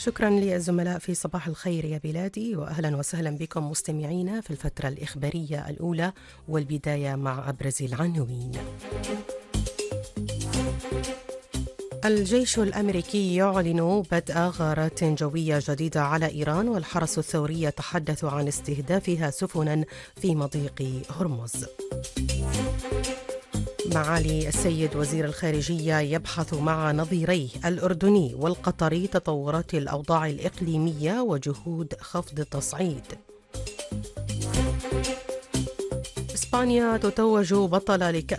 شكرا للزملاء في صباح الخير يا بلادي، وأهلا وسهلا بكم مستمعينا في الفترة الإخبارية الأولى، والبداية مع أبرز العناوين. الجيش الأمريكي يعلن بدء غارات جوية جديدة على إيران، والحرس الثوري يتحدث عن استهدافها سفنا في مضيق هرمز. معالي السيد وزير الخارجية يبحث مع نظيريه الأردني والقطري تطورات الأوضاع الإقليمية وجهود خفض التصعيد. إسبانيا تتوج بطل